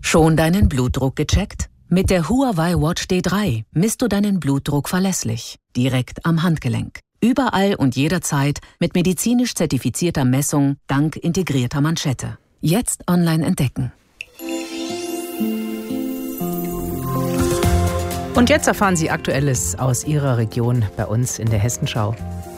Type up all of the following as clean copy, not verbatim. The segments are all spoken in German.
Schon deinen Blutdruck gecheckt? Mit der Huawei Watch D3 misst du deinen Blutdruck verlässlich, direkt am Handgelenk. Überall und jederzeit mit medizinisch zertifizierter Messung dank integrierter Manschette. Jetzt online entdecken. Und jetzt erfahren Sie Aktuelles aus Ihrer Region bei uns in der Hessenschau.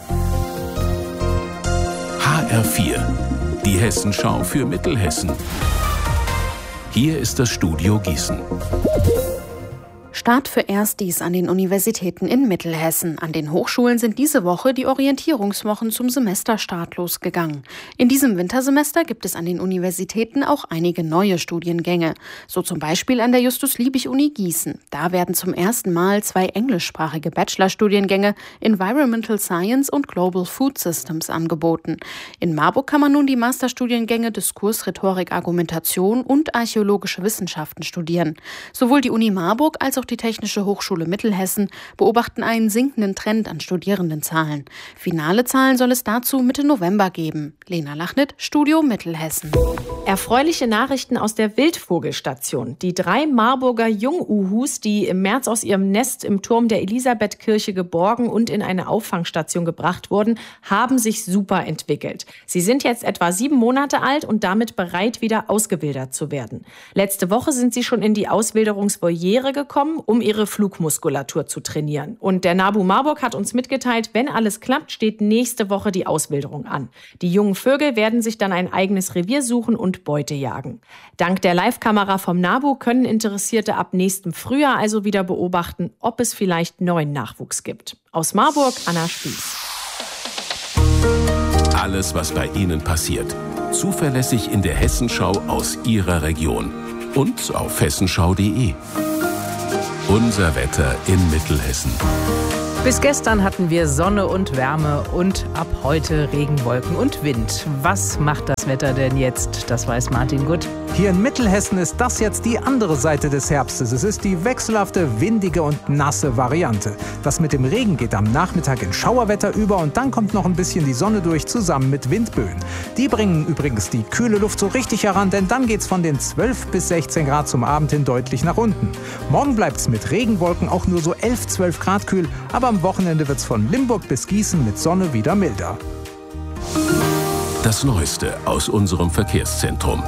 HR4, die Hessenschau für Mittelhessen. Hier ist das Studio Gießen. Start für Erstis an den Universitäten in Mittelhessen. An den Hochschulen sind diese Woche die Orientierungswochen zum Semesterstart losgegangen. In diesem Wintersemester gibt es an den Universitäten auch einige neue Studiengänge. So zum Beispiel an der Justus-Liebig-Uni Gießen. Da werden zum ersten Mal 2 englischsprachige Bachelorstudiengänge Environmental Science und Global Food Systems angeboten. In Marburg kann man nun die Masterstudiengänge Diskurs, Rhetorik, Argumentation und Archäologische Wissenschaften studieren. Sowohl die Uni Marburg als auch die Technische Hochschule Mittelhessen beobachten einen sinkenden Trend an Studierendenzahlen. Finale Zahlen soll es dazu Mitte November geben. Lena Lachnit, Studio Mittelhessen. Erfreuliche Nachrichten aus der Wildvogelstation. Die 3 Marburger Junguhus, die im März aus ihrem Nest im Turm der Elisabethkirche geborgen und in eine Auffangstation gebracht wurden, haben sich super entwickelt. Sie sind jetzt etwa 7 Monate alt und damit bereit, wieder ausgewildert zu werden. Letzte Woche sind sie schon in die Auswilderungsvoliere gekommen, um ihre Flugmuskulatur zu trainieren. Und der NABU Marburg hat uns mitgeteilt, wenn alles klappt, steht nächste Woche die Auswilderung an. Die jungen Vögel werden sich dann ein eigenes Revier suchen und Beute jagen. Dank der Live-Kamera vom NABU können Interessierte ab nächstem Frühjahr also wieder beobachten, ob es vielleicht neuen Nachwuchs gibt. Aus Marburg, Anna Spieß. Alles, was bei Ihnen passiert. Zuverlässig in der Hessenschau aus Ihrer Region. Und auf hessenschau.de. Unser Wetter in Mittelhessen. Bis gestern hatten wir Sonne und Wärme und ab heute Regenwolken und Wind. Was macht das Wetter denn jetzt? Das weiß Martin Gutt. Hier in Mittelhessen ist das jetzt die andere Seite des Herbstes. Es ist die wechselhafte, windige und nasse Variante. Das mit dem Regen geht am Nachmittag in Schauerwetter über und dann kommt noch ein bisschen die Sonne durch, zusammen mit Windböen. Die bringen übrigens die kühle Luft so richtig heran, denn dann geht's von den 12 bis 16 Grad zum Abend hin deutlich nach unten. Morgen bleibt's mit Regenwolken auch nur so 11, 12 Grad kühl, aber am Wochenende wird's von Limburg bis Gießen mit Sonne wieder milder. Das Neueste aus unserem Verkehrszentrum.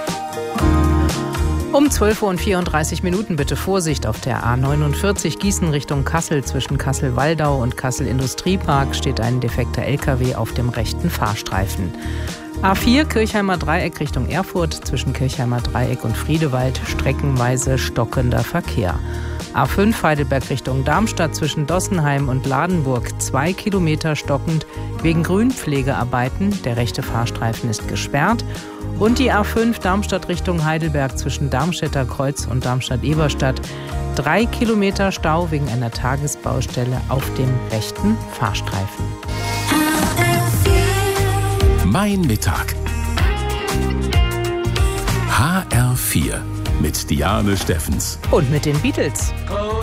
Um 12:34 Uhr bitte Vorsicht auf der A49 Gießen Richtung Kassel. Zwischen Kassel-Waldau und Kassel-Industriepark steht ein defekter LKW auf dem rechten Fahrstreifen. A4 Kirchheimer Dreieck Richtung Erfurt. Zwischen Kirchheimer Dreieck und Friedewald streckenweise stockender Verkehr. A5 Heidelberg Richtung Darmstadt zwischen Dossenheim und Ladenburg 2 Kilometer stockend wegen Grünpflegearbeiten. Der rechte Fahrstreifen ist gesperrt. Und die A5 Darmstadt Richtung Heidelberg zwischen Darmstädter Kreuz und Darmstadt-Eberstadt 3 Kilometer Stau wegen einer Tagesbaustelle auf dem rechten Fahrstreifen. Mein Mittag. HR4 mit Diane Steffens. Und mit den Beatles.